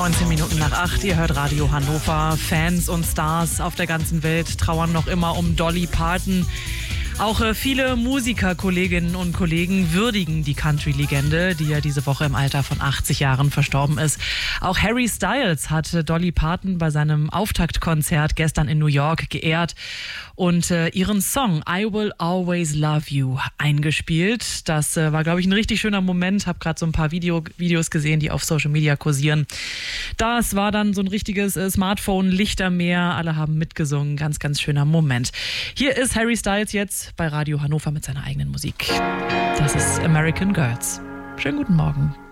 19 Minuten nach 8, ihr hört Radio Hannover. Fans und Stars auf der ganzen Welt trauern noch immer um Dolly Parton. Auch viele Musiker, Kolleginnen und Kollegen würdigen die Country-Legende, die ja diese Woche im Alter von 80 Jahren verstorben ist. Auch Harry Styles hat Dolly Parton bei seinem Auftaktkonzert gestern in New York geehrt und ihren Song I Will Always Love You eingespielt. Das war, glaube ich, ein richtig schöner Moment. Habe gerade so ein paar Videos gesehen, die auf Social Media kursieren. Das war dann so ein richtiges Smartphone-Lichtermeer. Alle haben mitgesungen. Ganz, ganz schöner Moment. Hier ist Harry Styles jetzt bei Radio Hannover mit seiner eigenen Musik. Das ist American Girls. Schönen guten Morgen.